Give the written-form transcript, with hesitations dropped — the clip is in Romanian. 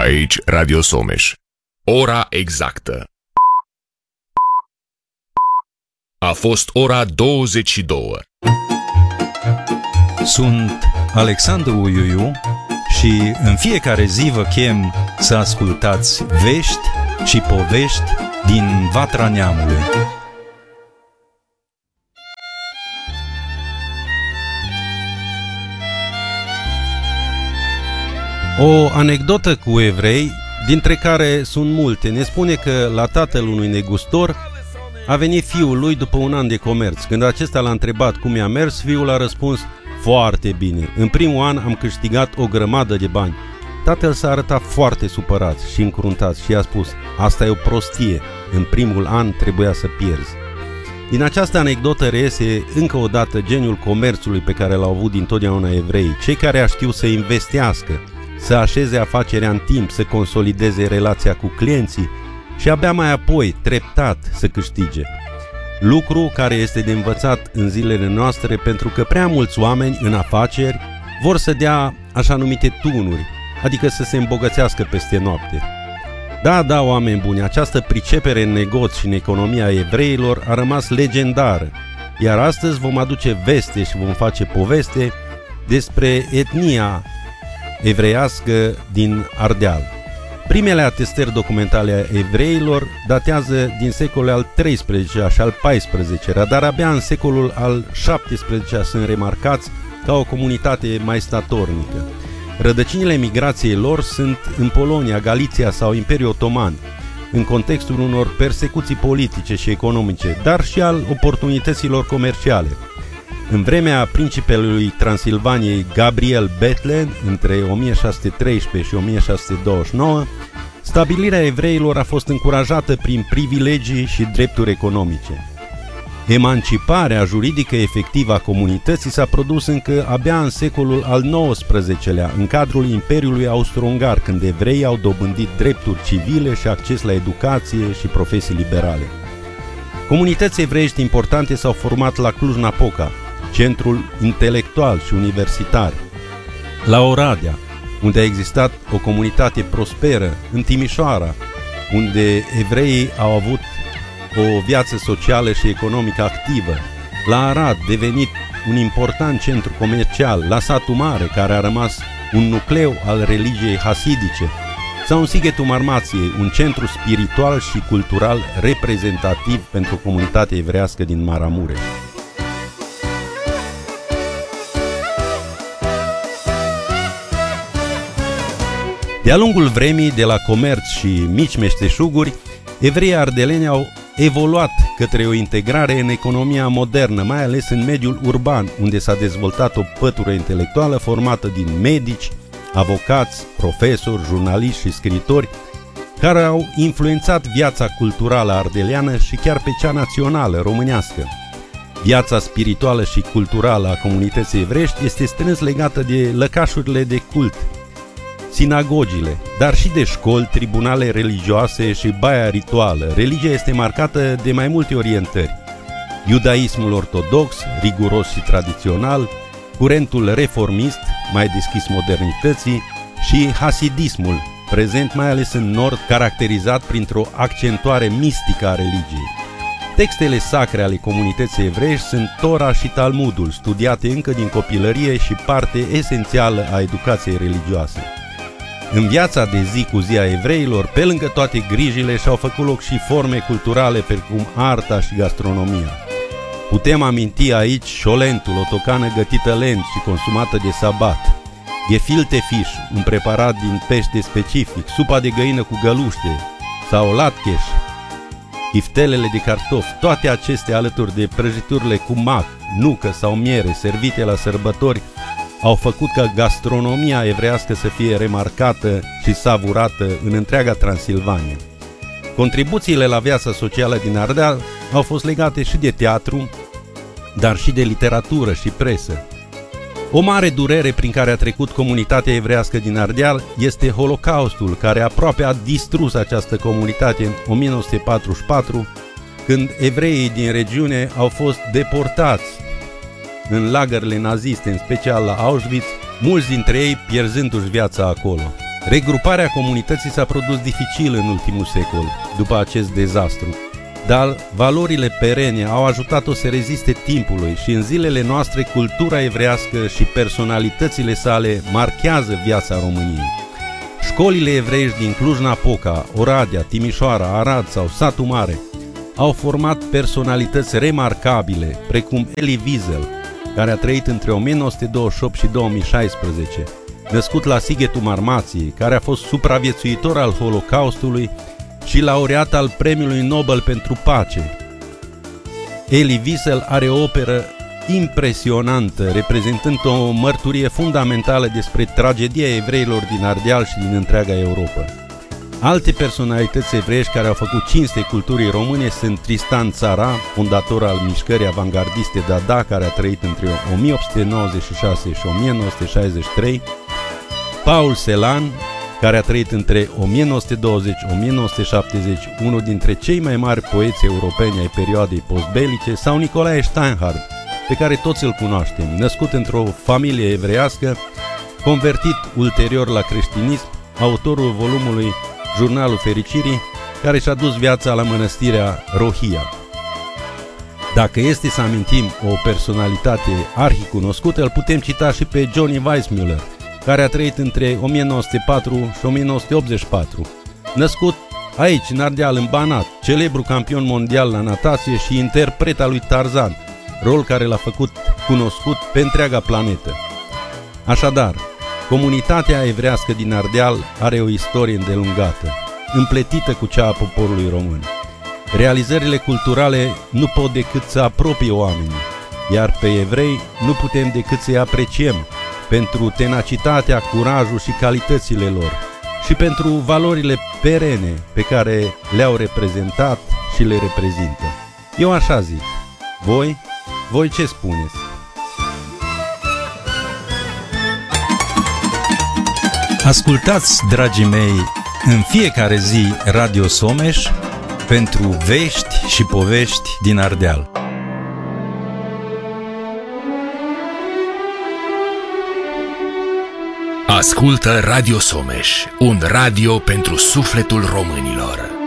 Aici Radio Someș. Ora exactă. A fost ora 22. Sunt Alexandru Uiuiu și în fiecare zi vă chem să ascultați vești și povești din Vatra Neamului. O anecdotă cu evrei, dintre care sunt multe, ne spune că la tatăl unui negustor a venit fiul lui după un an de comerț. Când acesta l-a întrebat cum i-a mers, fiul a răspuns: foarte bine, în primul an am câștigat o grămadă de bani. Tatăl s-a arătat foarte supărat și încruntat și i-a spus: asta e o prostie, în primul an trebuia să pierzi. Din această anecdotă reiese încă o dată geniul comerțului pe care l-au avut dintotdeauna evreii, cei care știu să investească, să așeze afacerea în timp, să consolideze relația cu clienții și abia mai apoi, treptat, să câștige. Lucru care este de învățat în zilele noastre, pentru că prea mulți oameni în afaceri vor să dea așa numite tunuri, adică să se îmbogățească peste noapte. Da, oameni buni, această pricepere în negoț și în economia evreilor a rămas legendară, iar astăzi vom aduce veste și vom face poveste despre etnia evreiască din Ardeal. Primele atestări documentale a evreilor datează din secolul al XIII-lea și al XIV-lea, dar abia în secolul al XVII-lea sunt remarcați ca o comunitate mai statornică. Rădăcinile migrației lor sunt în Polonia, Galiția sau Imperiul Otoman, în contextul unor persecuții politice și economice, dar și al oportunităților comerciale. În vremea principelui Transilvaniei Gabriel Bethlen, între 1613 și 1629, stabilirea evreilor a fost încurajată prin privilegii și drepturi economice. Emanciparea juridică efectivă a comunității s-a produs încă abia în secolul al XIX-lea, în cadrul Imperiului Austro-Ungar, când evreii au dobândit drepturi civile și acces la educație și profesii liberale. Comunități evreiești importante s-au format la Cluj-Napoca, centrul intelectual și universitar, la Oradea, unde a existat o comunitate prosperă, în Timișoara, unde evreii au avut o viață socială și economică activă, la Arad, devenit un important centru comercial, la Satul Mare, care a rămas un nucleu al religiei hasidice, sau în Sighetul Marmației, un centru spiritual și cultural reprezentativ pentru comunitatea evreiască din Maramureș. De-a lungul vremii, de la comerț și mici meșteșuguri, evreii ardeleni au evoluat către o integrare în economia modernă, mai ales în mediul urban, unde s-a dezvoltat o pătură intelectuală formată din medici, avocați, profesori, jurnaliști și scriitori, care au influențat viața culturală ardeleană și chiar pe cea națională, românească. Viața spirituală și culturală a comunității evreiești este strâns legată de lăcașurile de cult, sinagogile, dar și de școli, tribunale religioase și baia rituală. Religia este marcată de mai multe orientări: iudaismul ortodox, riguros și tradițional, curentul reformist, mai deschis modernității, și hasidismul, prezent mai ales în nord, caracterizat printr-o accentuare mistică a religiei. Textele sacre ale comunității evreiești sunt Tora și Talmudul, studiate încă din copilărie și parte esențială a educației religioase. În viața de zi cu zi a evreilor, pe lângă toate grijile, și-au făcut loc și forme culturale precum arta și gastronomia. Putem aminti aici șolentul, o tocană gătită lent și consumată de sabat, gefilte fish, un preparat din pește specific, supa de găină cu găluște, sau latkeș, chiftelele de cartofi, toate acestea alături de prăjiturile cu mac, nucă sau miere servite la sărbători au făcut ca gastronomia evreiască să fie remarcată și savurată în întreaga Transilvania. Contribuțiile la viața socială din Ardeal au fost legate și de teatru, dar și de literatură și presă. O mare durere prin care a trecut comunitatea evreiască din Ardeal este Holocaustul, care aproape a distrus această comunitate în 1944, când evreii din regiune au fost deportați în lagările naziste, în special la Auschwitz, mulți dintre ei pierzându-și viața acolo. Regruparea comunității s-a produs dificil în ultimul secol, după acest dezastru, dar valorile perene au ajutat-o să reziste timpului și în zilele noastre cultura evrească și personalitățile sale marchează viața României. Școlile evreiești din Cluj-Napoca, Oradea, Timișoara, Arad sau Satu Mare au format personalități remarcabile, precum Elie Wiesel, care a trăit între 1928 și 2016, născut la Sighetul Marmației, care a fost supraviețuitor al Holocaustului și laureat al Premiului Nobel pentru Pace. Elie Wiesel are o operă impresionantă, reprezentând o mărturie fundamentală despre tragedia evreilor din Ardeal și din întreaga Europa. Alte personalități evreiești care au făcut cinste culturii române sunt Tristan Tzara, fondator al mișcării avangardiste Dada, care a trăit între 1896 și 1963, Paul Celan, care a trăit între 1920-1970, unul dintre cei mai mari poeți europeni ai perioadei postbelice, sau Nicolae Steinhardt, pe care toți îl cunoaștem, născut într-o familie evreiască, convertit ulterior la creștinism, autorul volumului Jurnalul Fericirii, care și-a dus viața la mănăstirea Rohia. Dacă este să amintim o personalitate arhicunoscută, îl putem cita și pe Johnny Weissmuller, care a trăit între 1904 și 1984, născut aici, în Ardeal, în Banat, celebru campion mondial la natație și interpret al lui Tarzan, rol care l-a făcut cunoscut pe întreaga planetă. Așadar, comunitatea evrească din Ardeal are o istorie îndelungată, împletită cu cea a poporului român. Realizările culturale nu pot decât să apropie oamenii, iar pe evrei nu putem decât să-i apreciem pentru tenacitatea, curajul și calitățile lor și pentru valorile perene pe care le-au reprezentat și le reprezintă. Eu așa zic. Voi ce spuneți? Ascultați, dragii mei, în fiecare zi Radio Someș pentru vești și povești din Ardeal. Ascultă Radio Someș, un radio pentru sufletul românilor.